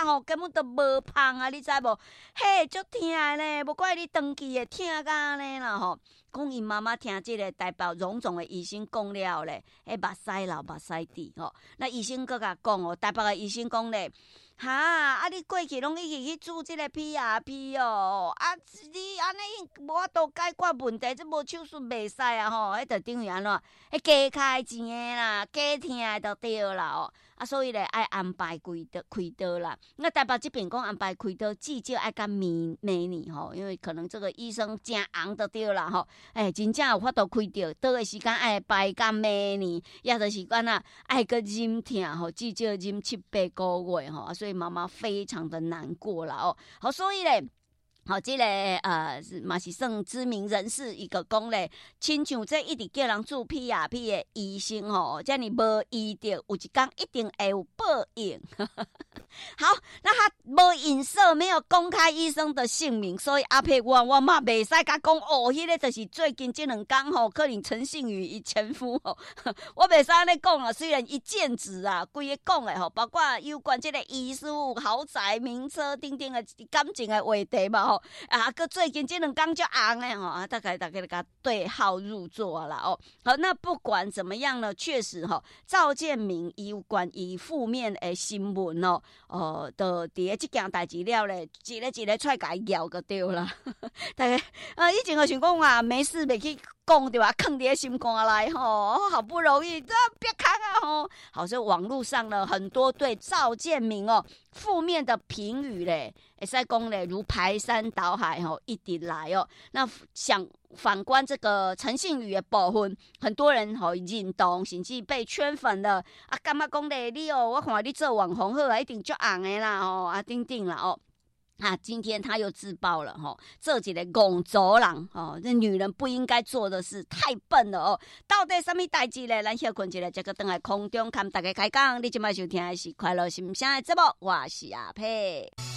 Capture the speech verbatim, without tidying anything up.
吼根本都无胖啊，你知无？嘿，足疼呢，无怪你长期会疼甲安尼啦吼。讲因妈妈听即个台北荣总的医生讲了咧，迄目屎流目屎滴吼。那医生佫甲讲哦，台北的医生讲咧。哈啊！你过去拢一直去做即个 P R P 哦，啊，你安尼无法度解决问题，这无手术袂使啊吼，迄着等于安怎？迄加开钱的啦，加听的就对啦哦。啊，所以咧爱安排开刀开刀啦。那台北这边讲安排开刀，至少爱甲明明年吼，因为可能这个医生真红就对啦吼。哎、欸，真正有法度开刀，倒的时间爱排到明年，也就是讲啊，爱个忍疼吼，至少忍七八个月吼，啊，所以妈妈非常的难过啦哦。好，所以咧。好，这个呃嘛是算知名人士一个讲咧，亲像这一直叫人做 P R P 的医生吼，这样无医着，有一天一定会有报应。好，那他无影射，没有公开医生的姓名，所以阿佩我我嘛袂使甲讲哦，迄、那个就是最近这两天吼，可能陈信宇伊前夫吼，我袂使安尼讲啊。虽然一见指啊，规个讲的吼，包括有关这个医师、豪宅、名车等等的感情的话题嘛吼。啊，个最近这两天就红诶吼，啊，大概大概甲对号入座啦哦。好，那不管怎么样呢，确实吼，赵建明有关于负面诶新闻哦，呃，就伫诶即件代志了咧，一个一个出来甲伊咬个对啦。大概呃以前我想讲啊，没事袂去讲对吧？藏伫诶心肝内吼，好不容易这别看啊吼。好，所以网络上呢很多对赵建明哦负面的评语咧，会使讲咧如排山倒海吼，一直来哦。那想反观这个陈信宇的部分，很多人吼认同，甚至被圈粉了啊。感觉讲咧你哦，我看你做网红好啊，一定足红的啦哦，啊顶顶啦哦。啊，今天他又自爆了吼，这几个戆走人哦，这女人不应该做的事，太笨了哦。到底什么代志咧？咱休困一下，这个等来空中看大家开讲。你今摆收听的是快乐心声的节目，我是阿佩。